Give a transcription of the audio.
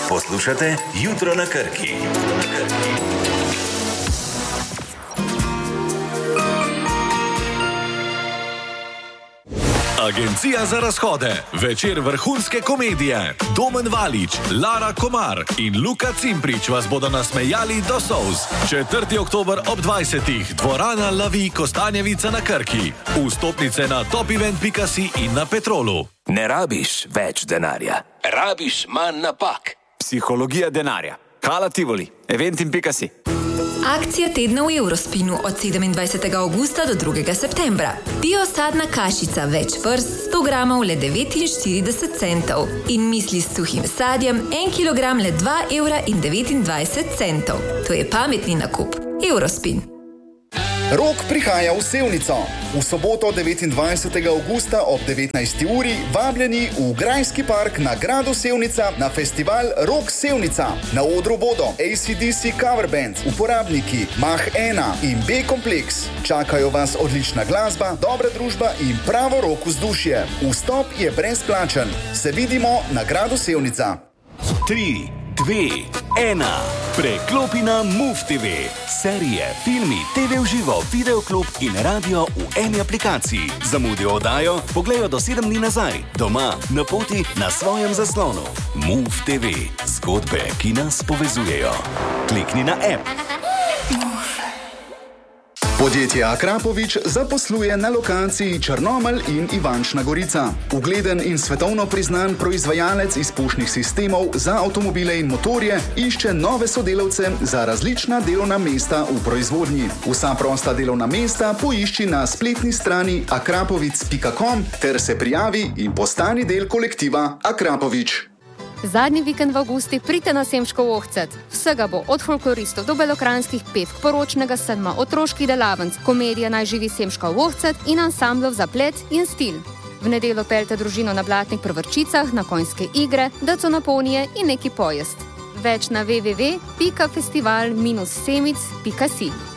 Poslušate Jutro na Krki. Agencija za razhode, večer vrhunske komedije. Domen Valič, Lara Komar in Luka Cimprič vas bodo nasmejali do solz. 4. oktober ob 20. dvorana Lavi Kostanjevica na Krki. Vstopnice na topevent.si in na Petrolu. Ne rabiš več denarja, rabiš manj napak. Psihologija denarja. Hala Tivoli, eventim.si. Akcija tedna v Eurospinu od 27. augusta do 2. septembra. Biosadna kašica več vrst 100 gramov le 49 centov in misli s suhim sadjem 1 kilogram le 2,29 €. To je pametni nakup. Eurospin. Rok prihaja v Sevnico. V soboto 29. augusta ob 19. uri vabljeni v Grajski park na gradu Sevnica na festival Rok Sevnica. Na odru bodo AC/DC Cover Band, uporabniki, Mach 1 in B-kompleks. Čakajo vas odlična glasba, dobra družba in pravo rock vzdušje. Vstop je brezplačen. Se vidimo na gradu Sevnica. 3, 2, 1. Preklopi na MOVE TV. Serije, filmi, TV v živo, videoklub in radio v eni aplikaciji. Zamudijo oddajo, pogledajo do 7 dni nazaj. Doma, na poti, na svojem zaslonu. MOVE TV. Zgodbe, ki nas povezujejo. Klikni na app. Podjetje Akrapovič zaposluje na lokaciji Črnomelj in Ivančna Gorica. Ugleden in svetovno priznan proizvajalec izpušnih sistemov za avtomobile in motorje išče nove sodelavce za različna delovna mesta v proizvodnji. Vsa prosta delovna mesta poišči na spletni strani akrapovic.com ter se prijavi in postani del kolektiva Akrapovič. Zadnji vikend v avgusti pridite na Semškov ohcet. Vsega bo od folkloristov do belokranskih pevk, poročnega sedma, otroških delavnic, komedija Naj živi Semškov ohcet in ansamblov za plet in stil. V nedeljo peljte družino na blatnih prvrčicah, na konjske igre, deco na ponije in neki pojest. Več na www.festival-semic.si.